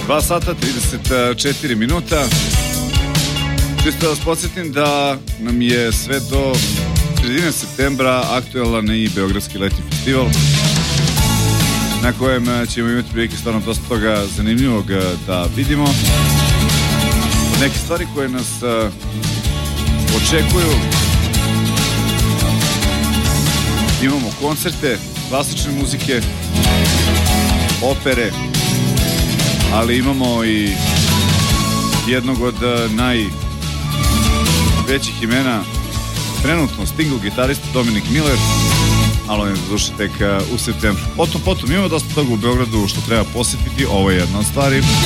2 sata, 34 minuta. Čisto da vas podsjetim da nam je sve do sredine septembra aktualan i Beogradski letnji festival, na kojem ćemo imati prilike stvarno dosta toga zanimljivog da vidimo. Neke stvari koje nas očekuju: imamo koncerte klasične muzike, opere, ali imamo i jednog od najvećih imena trenutno, single gitarista Dominik Miller, ali on je doduše tek u septembru. Potom imamo dosta toga u Beogradu što treba posjetiti, ovo je jedna od stvari.